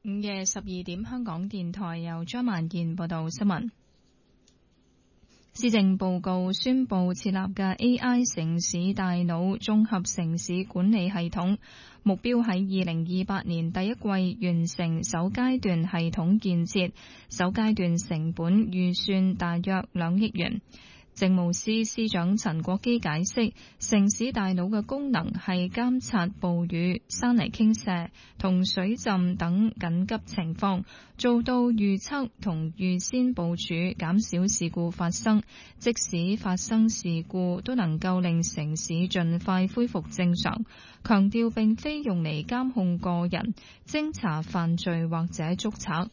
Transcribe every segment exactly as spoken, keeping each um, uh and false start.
午夜十二點，香港電台由張萬燕報道新聞。施政報告宣布設立嘅 A I 城市大腦綜合城市管理系統，目標喺二零二八年第一季完成首階段系統建設，首階段成本預算大約兩億元。政務司司長陳國基解釋，城市大腦嘅功能係監察暴雨、山泥傾瀉同水浸等緊急情況，做到預測同預先部署，減少事故發生。即使發生事故，都能夠令城市盡快恢復正常。強調並非用嚟監控個人、偵查犯罪或者捉賊。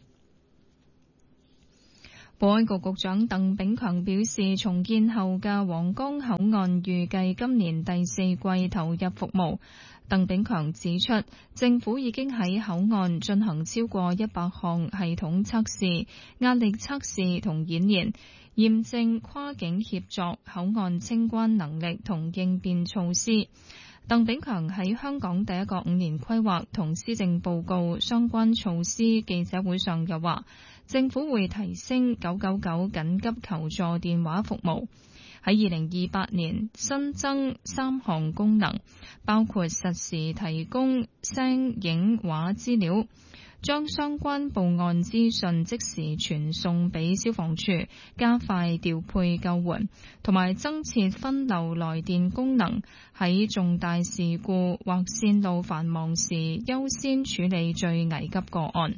保安局局長鄧炳強表示，重建後嘅皇崗口岸預計今年第四季投入服務。鄧炳強指出，政府已經喺口岸進行超過一百項系統測試、壓力測試同演練，驗證跨境協作、口岸清關能力同應變措施。鄧炳強喺香港第一個五年規劃同施政報告相關措施記者會上又話，政府會提升九九九緊急求助電話服務，喺二零二八年新增三項功能，包括實時提供聲影畫資料，將相關報案資訊即時傳送俾消防處，加快調配救援，同埋增設分流來電功能，喺重大事故或線路繁忙時優先處理最危急個案。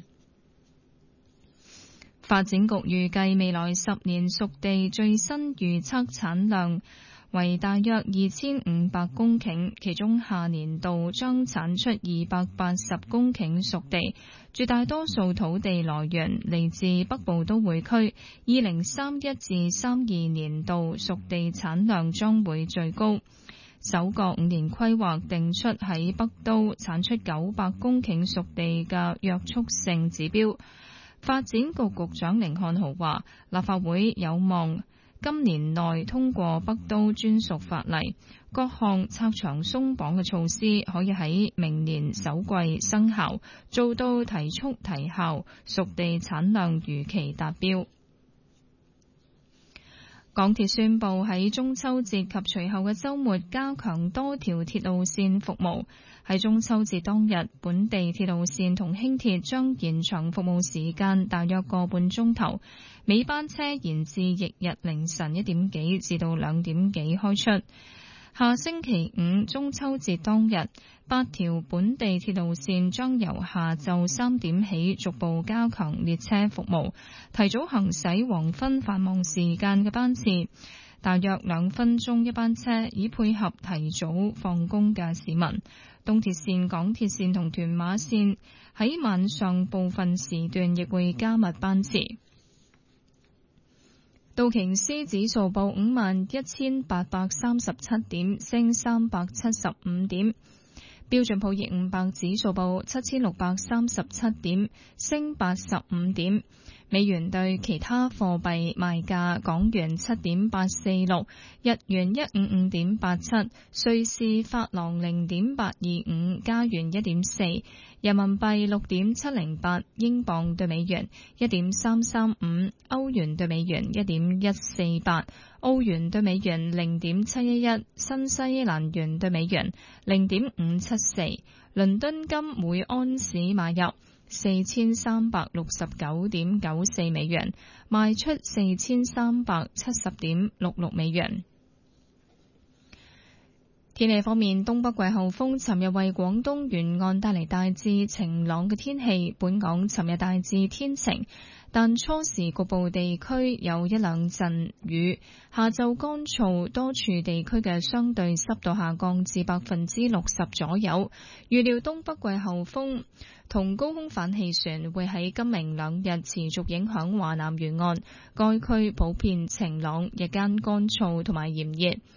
發展局預計未來十年熟地最新預測產量為大約二千五百公頃，其中下年度將產出二百八十公頃熟地，絕大多數土地來源嚟自北部都會區。二零三一至三二年度熟地產量將會最高。首個五年規劃定出喺北都產出九百公頃熟地嘅約束性指標。發展局局長甯漢豪話，立法會有望今年內通過北都專屬法例，各項拆牆鬆綁嘅措施可以喺明年首季生效，做到提速提效，熟地產量如期達標。港鐵宣布喺中秋節及隨後嘅週末加強多條鐵路線服務。喺中秋節當日，本地鐵路線同輕鐵將延長服務時間大約個半鐘頭，尾班車延至翌日凌晨一點幾至到兩點幾開出。下星期五中秋節當日，八條本地鐵路線將由下晝三點起逐步加強列車服務，提早行駛黃昏繁忙時間嘅班次，大約兩分鐘一班車，以配合提早放工嘅市民。東鐵線、港鐵線同屯馬線喺晚上部分時段亦會加密班次。道瓊斯指數報五萬一千八百三十七點，升三百七十五點。標準普爾五百指數報七千六百三十七點，升八十五點。美元對其他貨幣賣價：港元七點八四六，日元一五五點八七，瑞士法郎零點八二五，加元一點四，人民幣六點七零八，英鎊對美元一點三三五，歐元對美元一點一四八，澳元對美元零點七一一，新西蘭元對美元零點五七四。倫敦金每安士買入四千三百六十九點九四美元，賣出四千三百七十點六六美元。天氣方面，東北季候風尋日為廣東沿岸帶嚟大致晴朗嘅天氣。本港尋日大致天晴，但初時局部地區有一兩陣雨。下晝乾燥，多處地區嘅相對濕度下降至百分之六十左右。預料東北季候風同高空反氣旋會喺今明兩日持續影響華南沿岸，該區普遍晴朗，日間乾燥同埋炎熱。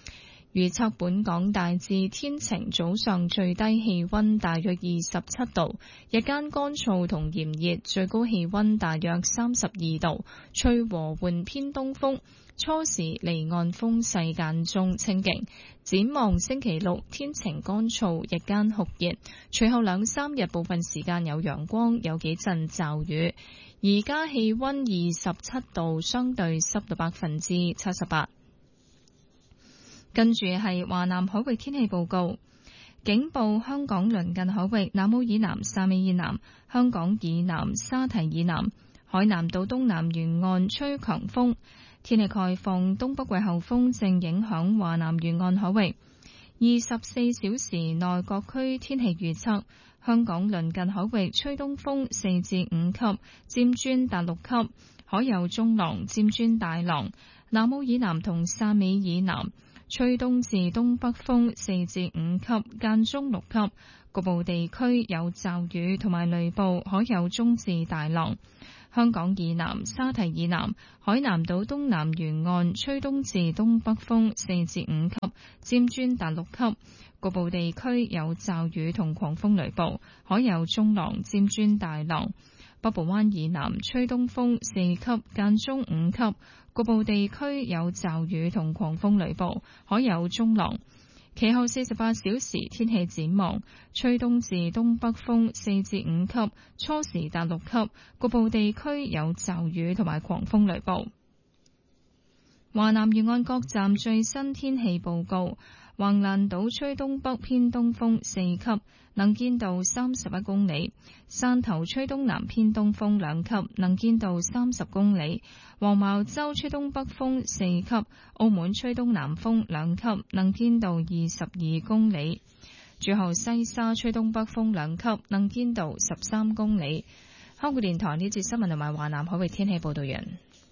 預測本港大致天晴，早上最低氣溫大約二十七度，日間乾燥同炎熱，最高氣溫大約三十二度，吹和緩偏東風，初時離岸風勢間中清勁。展望星期六天晴乾燥，日間酷熱，隨後兩三日部分時間有陽光，有幾陣驟雨。而家氣溫二十七度，相對濕度百分之七十八。跟住係華南海域天氣報告，警報香港鄰近海域南澳以南、汕尾以南、香港以南、沙堤以南、海南島東南沿岸吹強風。天氣概況，東北季候風正影響華南沿岸海域。二十四小時內各區天氣預測，香港鄰近海域吹東風四至五級，漸轉達六級，海有中浪，漸轉大浪。南澳以南同汕尾以南吹東至東北風四至五級，間中六級，局部地區有驟雨同埋雷暴，海有中至大浪。香港以南、沙堤以南、海南島東南沿岸吹東至東北風四至五級，漸轉達六級，局部地區有驟雨同狂風雷暴，海有中浪，漸轉大浪。北部灣以南吹東風四級，間中五級，局部地區有驟雨同狂風雷暴，海有中浪。其後四十八小時天氣展望，吹東至東北風四至五級，初時達六級，局部地區有驟雨同埋狂風雷暴。華南沿岸各站最新天氣報告：橫瀾島吹東北偏東風四級，能見度三十一公里；汕頭吹東南偏東風兩級，能見度三十公里；黃茅洲吹東北風四級，澳門吹東南風兩級，能見度二十二公里；最後西沙吹東北風兩級，能見度十三公里。香港電台呢節新聞同埋華南海域天氣報道完。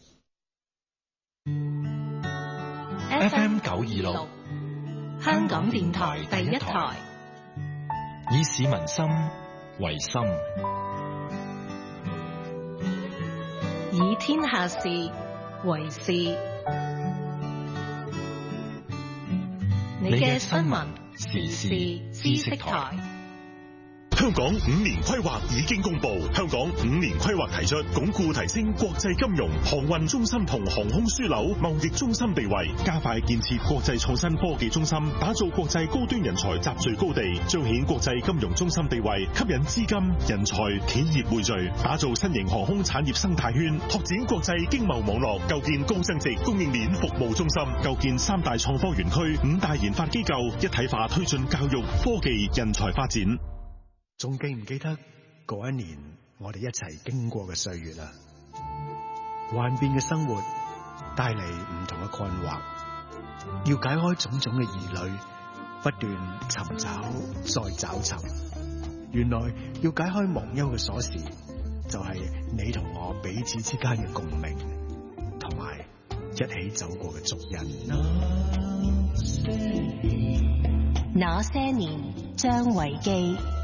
F M 九二六，香港電台第一台，以市民心為心，以天下事為事。你嘅新聞時事知識台。 香港五年規劃已經公布，香港五年規劃提出鞏固提升國際金融、航運中心同航空樞紐貿易中心地位，加快建設國際創新科技中心，打造國際高端人才集聚高地，彰顯國際金融中心地位，吸引資金、人才、企業匯聚，打造新型航空產業生態圈，拓展國際經貿網絡，構建高增值供應鏈服務中心，構建三大創科園區、五大研發機構，一體化推進教育、科技、人才發展。 仲記唔記得嗰一年我哋一齊經過嘅歲月啊？幻變嘅生活帶嚟唔同嘅困惑，要解開種種嘅疑慮，不斷尋找再找尋。原來要解開忘憂嘅鎖匙，就係你同我彼此之間嘅共鳴，同埋一起走過嘅足印。 那些年，張維基。